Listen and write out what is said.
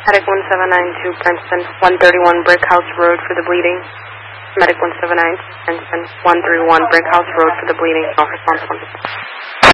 Medic 1792 Princeton, 131 Brick House Road for the bleeding. Medic 1792 Princeton, 131 Brick House Road for the bleeding. No response.